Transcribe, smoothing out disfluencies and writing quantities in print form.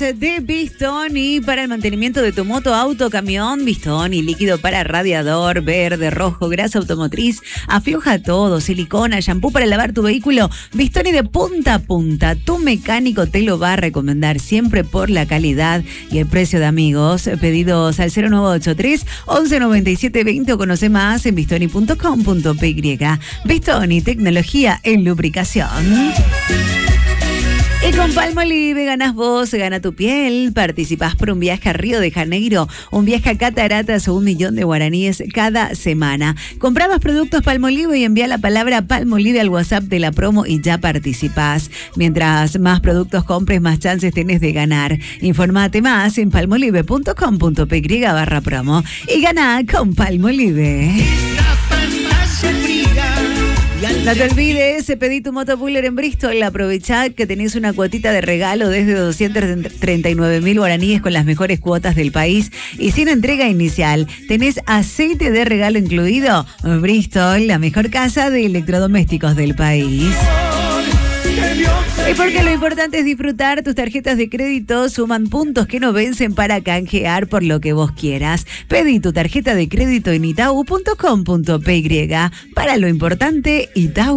de Bistoni para el mantenimiento de tu moto, auto, camión. Bistoni, líquido para radiador, verde, rojo, grasa automotriz, afloja todo, silicona, shampoo para lavar tu vehículo. Bistoni de punta a punta. Tu mecánico te lo va a recomendar siempre por la calidad y el precio de amigos. Pedidos al 0983 11 97 20 o conoce más en bistoni.com.py. Bistoni, tecnología en lubricación. Y con Palmolive ganas vos, gana tu piel. Participás por un viaje a Río de Janeiro, un viaje a cataratas o 1 millón de guaraníes cada semana. Comprá más productos Palmolive y envía la palabra Palmolive al WhatsApp de la promo y ya participás. Mientras más productos compres, más chances tenés de ganar. Informate más en palmolive.com.py/promo y gana con Palmolive. No te olvides, pedí tu motopuller en Bristol. Aprovechá que tenés una cuotita de regalo desde 239.000 guaraníes con las mejores cuotas del país y sin entrega inicial. Tenés aceite de regalo incluido. Bristol, la mejor casa de electrodomésticos del país. Y porque lo importante es disfrutar, tus tarjetas de crédito suman puntos que no vencen para canjear por lo que vos quieras. Pedí tu tarjeta de crédito en itau.com.py. Para lo importante, Itau.